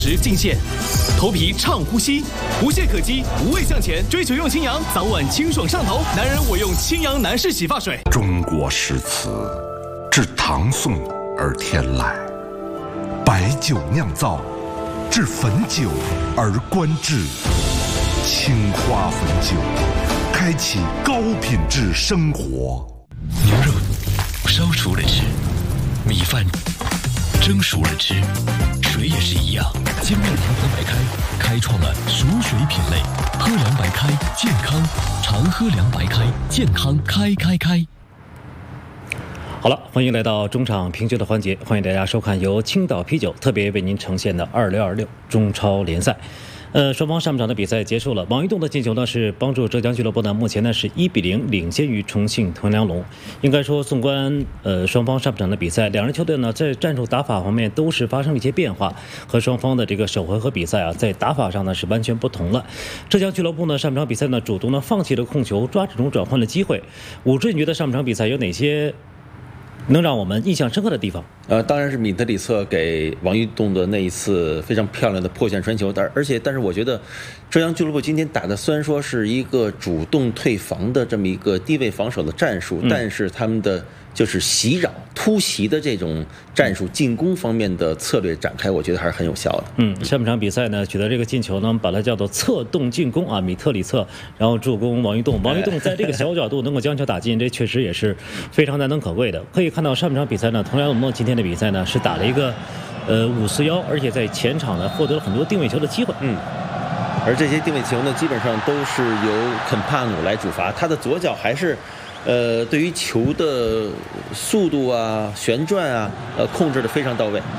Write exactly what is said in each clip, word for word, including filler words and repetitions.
直进线，头皮畅呼吸，无懈可击，无畏向前，追求用清扬，早晚清爽上头。男人我用清扬男士洗发水。 中国诗词，至唐宋而天籁；白酒酿造，至汾酒而观致。青花汾酒，开启高品质生活。 牛肉烧熟了吃，米饭蒸熟了吃，水也是一样。精酿阳光白开，开创了熟水品类。喝凉白开，健康，常喝凉白开，健康开开开。 好了，欢迎来到中场评球的环节，欢迎大家收看由青岛啤酒特别为您呈现的二六二六中超联赛。呃，双方上半场的比赛结束了，王一动的进球呢是帮助浙江俱乐部呢目前呢是一比零领先于重庆铜梁龙。应该说，纵观呃双方上半场的比赛，两支球队呢在战术打法方面都是发生了一些变化，和双方的这个首回合比赛啊在打法上呢是完全不同了。浙江俱乐部呢上半场比赛呢主动呢放弃了控球，抓这种转换的机会。武志，你觉得上半场比赛有哪些能让我们印象深刻的地方？ 呃，当然是米特里策给王一动的那一次非常漂亮的破线传球，但而且但是我觉得浙江俱乐部今天打的虽然说是一个主动退防的这么一个低位防守的战术，嗯、但是他们的就是袭扰突袭的这种战术，进攻方面的策略展开，我觉得还是很有效的。 嗯，上半场比赛呢，取得这个进球呢，把它叫做策动进攻啊，米特里策，然后助攻王一动，王一动在这个小角度能够将球打进，这确实也是非常难能可贵的。可以看到上半场比赛呢，同样我们今天的比赛呢是打了一个呃五四幺，而且在前场呢获得了很多定位球的机会。 嗯。而这些定位球呢，基本上都是由肯帕努来主罚，他的左脚还是。呃，对于球的速度啊、旋转啊，呃，控制的非常到位。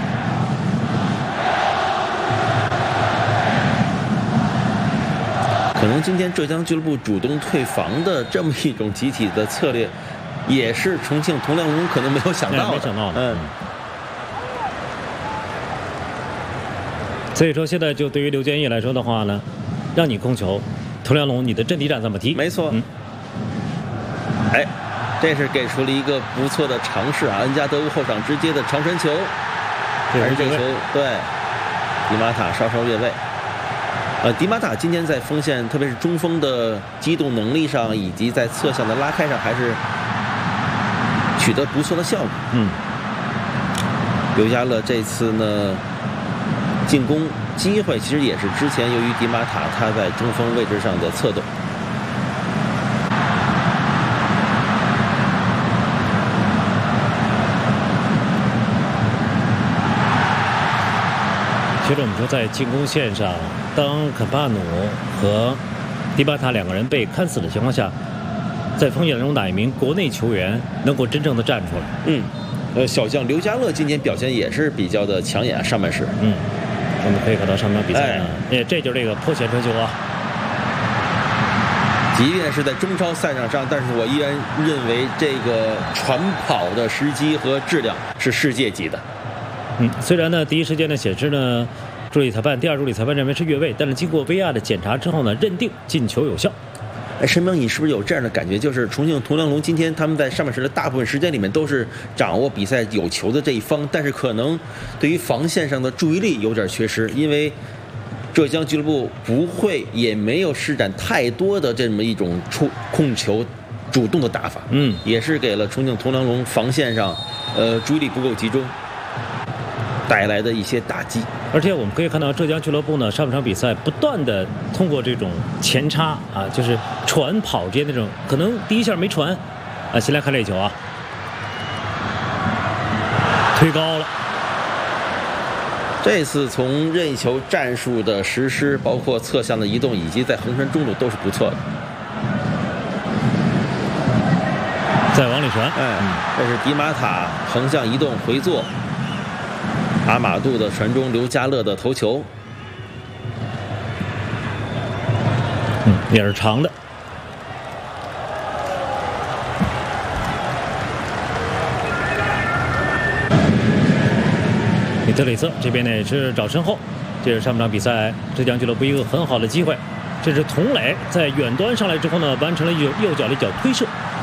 可能今天浙江俱乐部主动退防的这么一种集体的策略，也是重庆铜梁龙可能没有想到的。 没想到的。 嗯。 所以说，现在就对于刘建业来说的话呢，让你控球，铜梁龙你的阵地战怎么踢？ 没错。 嗯。 哎，这是给出了一个不错的尝试啊！恩加德乌后场直接的长传球，还是这个球对迪马塔稍稍越位。呃，迪马塔今天在锋线，特别是中锋的机动能力上，以及在侧向的拉开上，还是取得不错的效果。 嗯， 刘家乐这次呢，进攻机会其实也是之前由于迪马塔他在中锋位置上的策动。 其实我们说，在进攻线上，当肯帕努和迪巴塔两个人被看死的情况下，在锋线中哪一名国内球员能够真正的站出来？ 嗯，呃，小将刘家乐今天表现也是比较的抢眼，上半时。 嗯，我们可以看到上半场比赛呢，哎，这就是这个破线传球啊。 即便是在中超赛场上，但是我依然认为这个传跑的时机和质量是世界级的。 嗯，虽然呢，第一时间的显示呢，助理裁判、第二助理裁判认为是越位，但是经过 V R 的检查之后呢，认定进球有效。 哎，申明，你是不是有这样的感觉？就是重庆铜梁龙今天他们在上半时的大部分时间里面都是掌握比赛有球的这一方，但是可能对于防线上的注意力有点缺失，因为浙江俱乐部不会也没有施展太多的这么一种出控球主动的打法， 嗯， 也是给了重庆铜梁龙防线上呃注意力不够集中带来的一些打击。 而且我们可以看到浙江俱乐部呢，上半场比赛不断的通过这种前插啊，就是传跑之间那种，可能第一下没传啊，先来看这球啊，推高了。 这次从任意球战术的实施，包括侧向的移动，以及在横传中路都是不错的。 再往里传， 哎，这是迪马塔横向移动回做。阿马杜的传中，刘家乐的头球， 嗯，也是长的。米特里策这边呢也是找身后，这是上半场比赛浙江俱乐部一个很好的机会。这是童磊在远端上来之后呢，完成了右右脚的一脚推射，